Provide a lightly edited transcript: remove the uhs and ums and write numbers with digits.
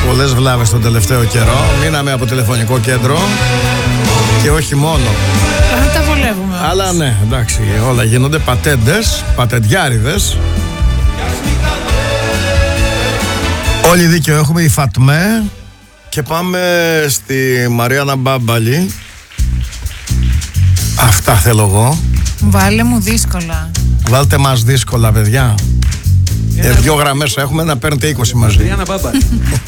πολλές βλάβες τον τελευταίο καιρό. Μείναμε από τηλεφωνικό κέντρο. Και όχι μόνο. Τα βολεύουμε. Αλλά ναι, εντάξει, όλα γίνονται πατέντες, πατεντιάριδες. Όλοι δίκιο έχουμε, η Φατμέ. Και πάμε στη Μαριάννα Μπάμπαλη. Αυτά θέλω εγώ. Βάλε μου δύσκολα. Βάλτε μας δύσκολα, παιδιά. 2 γραμμές έχουμε, να παίρνετε 20 μαζί. Μαριάννα Μπάμπαλη.